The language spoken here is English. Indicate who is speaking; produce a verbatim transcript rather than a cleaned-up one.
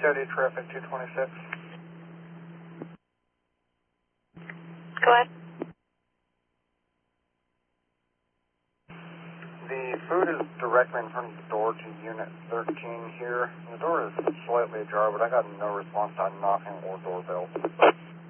Speaker 1: Cody traffic two twenty-six.
Speaker 2: Go ahead.
Speaker 1: The food is directly in front of the door to unit thirteen here. The door is slightly ajar, but I got no response on knocking or doorbell.